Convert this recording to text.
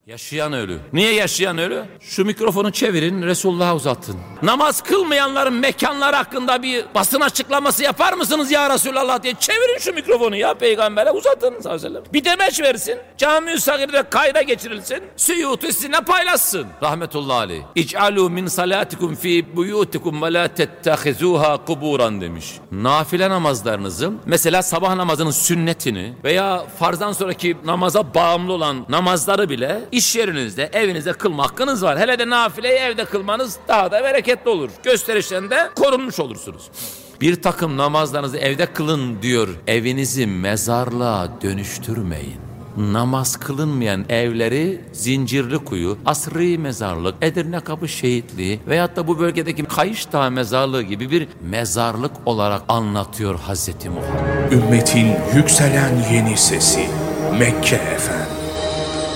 Yaşayan ölü. Niye yaşayan ölü? Şu mikrofonu çevirin, Resulullah'a uzatın. Namaz kılmayanların mekanları hakkında bir basın açıklaması yapar mısınız ya Resulallah diye. Çevirin şu mikrofonu ya peygambere, uzatın sallallahu aleyhi ve sellem. Bir demeç versin. Cami-i Sagir'de kayda geçirilsin. Suyuti sizinle paylaşsın. Rahmetullahi aleyh. İc'alû min salatikum fî buyûtikum ve lâ tettehizûhâ kuburan demiş. Nafile namazlarınızı, mesela sabah namazının sünnetini veya farzdan sonraki namaza bağımlı olan namazları bile İş yerinizde, evinizde kılma hakkınız var. Hele de nafileyi evde kılmanız daha da bereketli olur. Gösterişten de korunmuş olursunuz. Bir takım namazlarınızı evde kılın diyor. Evinizi mezarlığa dönüştürmeyin. Namaz kılınmayan evleri Zincirlikuyu, Asri Mezarlık, Edirne Kapı Şehitliği veyahut da bu bölgedeki Kayış Dağı Mezarlığı gibi bir mezarlık olarak anlatıyor Hazreti Muhammed. Ümmetin yükselen yeni sesi Mekke Efendi.